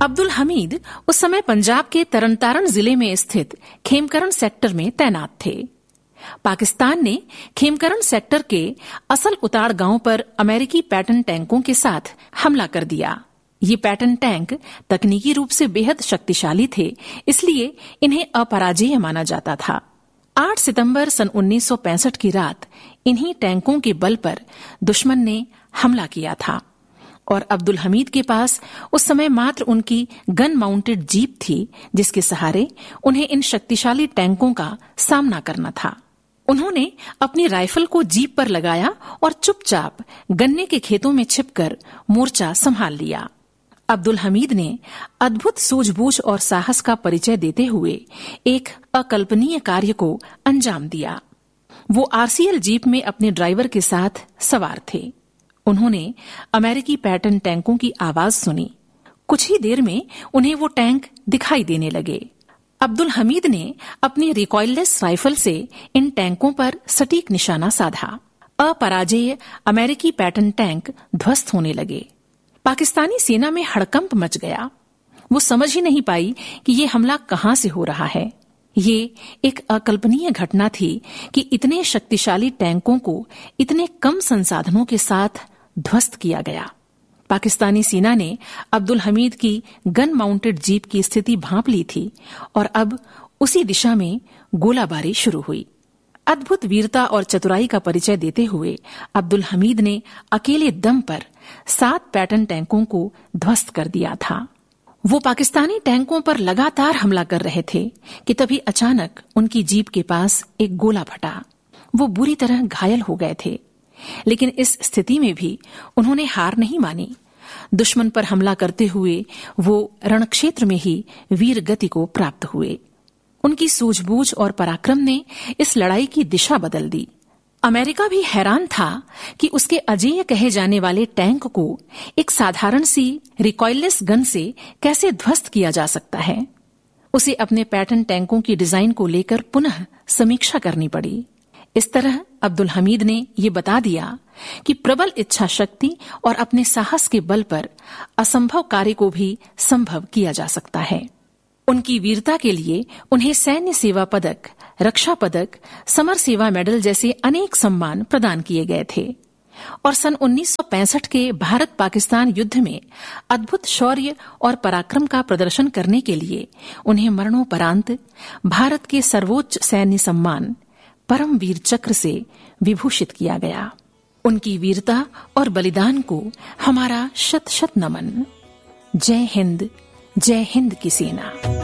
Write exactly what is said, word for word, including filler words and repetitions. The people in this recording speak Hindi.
अब्दुल हमीद उस समय पंजाब के तरनतारन जिले में स्थित खेमकरण सेक्टर में तैनात थे। पाकिस्तान ने खेमकरण सेक्टर के असल उताड़ गांव पर अमेरिकी पैटर्न टैंकों के साथ हमला कर दिया। ये पैटर्न टैंक तकनीकी रूप से बेहद शक्तिशाली थे, इसलिए इन्हें अपराजेय माना जाता था। आठ सितंबर सन उन्नीस सौ पैंसठ की रात इन्हीं टैंकों के बल पर दुश्मन ने हमला किया था और अब्दुल हमीद के पास उस समय मात्र उनकी गन माउंटेड जीप थी, जिसके सहारे उन्हें इन शक्तिशाली टैंकों का सामना करना था। उन्होंने अपनी राइफल को जीप पर लगाया और चुपचाप गन्ने के खेतों में छिपकर मोर्चा संभाल लिया। अब्दुल हमीद ने अद्भुत सूझबूझ और साहस का परिचय देते हुए एक अकल्पनीय कार्य को अंजाम दिया। वो आरसीएल जीप में अपने ड्राइवर के साथ सवार थे। उन्होंने अमेरिकी पैटर्न टैंकों की आवाज सुनी। कुछ ही देर में उन्हें वो टैंक दिखाई देने लगे। अब्दुल हमीद ने अपनी रिकॉइललेस राइफल से इन टैंकों पर सटीक निशाना साधा। अपराजेय अमेरिकी पैटर्न टैंक ध्वस्त होने लगे। पाकिस्तानी सेना में हड़कंप मच गया। वो समझ ही नहीं पाई कि ये हमला कहां से हो रहा है। ये एक अकल्पनीय घटना थी कि इतने शक्तिशाली टैंकों को इतने कम संसाधनों के साथ ध्वस्त किया गया। पाकिस्तानी सेना ने अब्दुल हमीद की गन माउंटेड जीप की स्थिति भांप ली थी और अब उसी दिशा में गोलाबारी शुरू हुई। अद्भुत वीरता और चतुराई का परिचय देते हुए अब्दुल हमीद ने अकेले दम पर सात पैटर्न टैंकों को ध्वस्त कर दिया था। वो पाकिस्तानी टैंकों पर लगातार हमला कर रहे थे कि तभी अचानक उनकी जीप के पास एक गोला फटा। वो बुरी तरह घायल हो गए थे, लेकिन इस स्थिति में भी उन्होंने हार नहीं मानी। दुश्मन पर हमला करते हुए वो रणक्षेत्र में ही वीर गति को प्राप्त हुए। उनकी सूझबूझ और पराक्रम ने इस लड़ाई की दिशा बदल दी। अमेरिका भी हैरान था कि उसके अजेय कहे जाने वाले टैंक को एक साधारण सी रिकॉइललेस गन से कैसे ध्वस्त किया जा सकता है। उसे अपने पैटर्न टैंकों की डिजाइन को लेकर पुनः समीक्षा करनी पड़ी। इस तरह अब्दुल हमीद ने ये बता दिया कि प्रबल इच्छा शक्ति और अपने साहस के बल पर असंभव कार्य को भी संभव किया जा सकता है। उनकी वीरता के लिए उन्हें सैन्य सेवा पदक, रक्षा पदक, समर सेवा मेडल जैसे अनेक सम्मान प्रदान किए गए थे और सन उन्नीस सौ पैंसठ के भारत पाकिस्तान युद्ध में अद्भुत शौर्य और पराक्रम का प्रदर्शन करने के लिए उन्हें मरणोपरांत भारत के सर्वोच्च सैन्य सम्मान परमवीर चक्र से विभूषित किया गया। उनकी वीरता और बलिदान को हमारा शत शत नमन। जय हिंद, जय हिंद की सेना।